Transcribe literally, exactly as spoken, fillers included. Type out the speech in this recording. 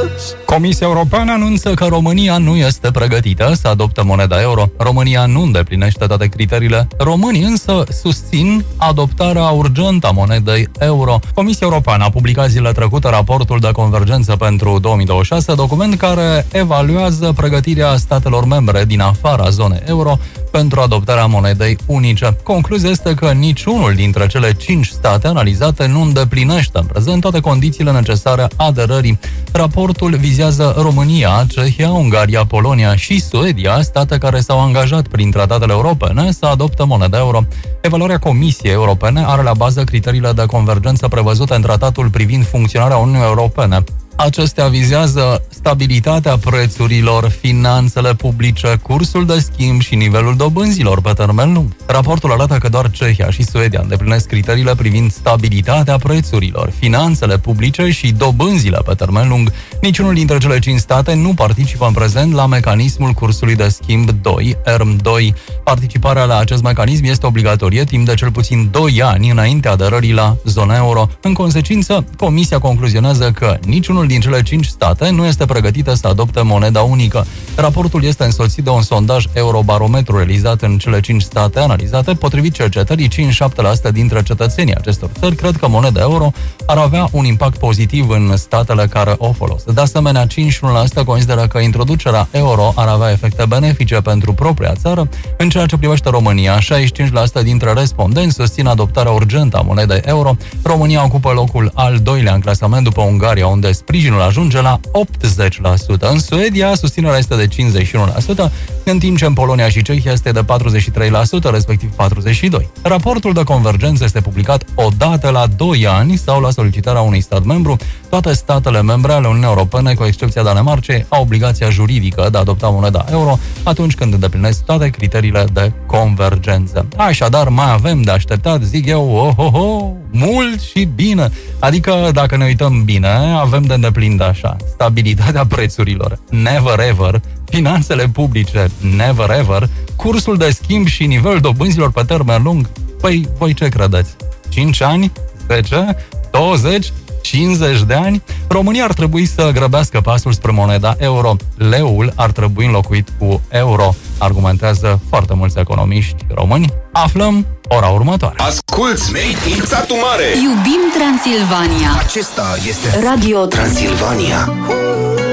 Comisia Europeană anunță că România nu este pregătită să adopte moneda euro. România nu îndeplinește toate criteriile. Românii însă susțin adoptarea urgentă a monedei euro. Comisia Europeană a publicat zilele trecute raportul de convergență pentru două mii douăzeci și șase, document care evaluează pregătirea statelor membre din afara zonei euro pentru adoptarea monedei unice. Concluzia este că niciunul dintre cele cinci state analizate nu îndeplinește în prezent toate condițiile necesare aderării. Raportul vizează România, Cehia, Ungaria, Polonia și Suedia, state care s-au angajat prin tratatele europene să adopte moneda euro. Evaluarea Comisiei Europene are la bază criteriile de convergență prevăzute în tratatul privind funcționarea Uniunii Europene. Acestea vizează stabilitatea prețurilor, finanțele publice, cursul de schimb și nivelul dobânzilor pe termen lung. Raportul arată că doar Cehia și Suedia îndeplinesc criteriile privind stabilitatea prețurilor, finanțele publice și dobânzile pe termen lung. Niciunul dintre cele cinci state nu participă în prezent la mecanismul cursului de schimb doi, E R M doi. Participarea la acest mecanism este obligatorie timp de cel puțin doi ani înainte aderării la zona euro. În consecință, Comisia concluzionează că niciunul din cele cinci state nu este pregătită să adopte moneda unică. Raportul este însoțit de un sondaj Eurobarometru realizat în cele cinci state analizate. Potrivit cercetării, cincizeci și șapte la sută dintre cetățenii acestor țări cred că moneda euro ar avea un impact pozitiv în statele care o folosesc. De asemenea, cincizeci și unu la sută consideră că introducerea euro ar avea efecte benefice pentru propria țară. În ceea ce privește România, șaizeci și cinci la sută dintre respondenți susțin adoptarea urgentă a monedei euro. România ocupă locul al doilea în clasament după Ungaria, unde sprijinul ajunge la optzeci la sută. În Suedia, susținerea este de cincizeci și unu la sută, în timp ce în Polonia și Cehia este de patruzeci și trei la sută, respectiv patruzeci și doi la sută. Raportul de convergență este publicat odată la doi ani sau la solicitarea unui stat membru. Toate statele membre ale Uniunii Europene, cu excepția Danemarcei, au obligația juridică de a adopta moneda euro atunci când îndeplinesc toate criteriile de convergență. Așadar, mai avem de așteptat, zic eu, oh, oh, oh, mult și bine. Adică, dacă ne uităm bine, avem de îndeplinit așa: stabilitatea prețurilor, never ever; finanțele publice, never ever; cursul de schimb și nivelul dobânzilor pe termen lung. Păi, voi ce credeți? cinci ani? zece? douăzeci? cincizeci de ani? România ar trebui să grăbească pasul spre moneda euro. Leul ar trebui înlocuit cu euro, argumentează foarte mulți economiști români. Aflăm ora următoare. Asculți Made in Satu Mare. Iubim Transilvania. Acesta este Radio Transilvania.